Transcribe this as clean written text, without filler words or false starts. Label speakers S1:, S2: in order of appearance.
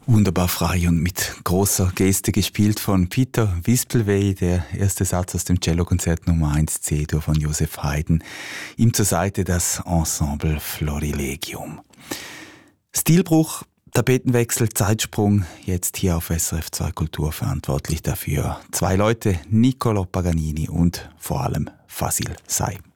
S1: Wunderbar frei und mit großer Geste gespielt von Peter Wispelwey, der erste Satz aus dem Cellokonzert Nummer 1 C-Dur von Joseph Haydn. Ihm zur Seite das Ensemble Florilegium. Stilbruch, Tapetenwechsel, Zeitsprung, jetzt hier auf SRF 2 Kultur verantwortlich dafür. Zwei Leute, Niccolò Paganini und vor allem Fasil Say.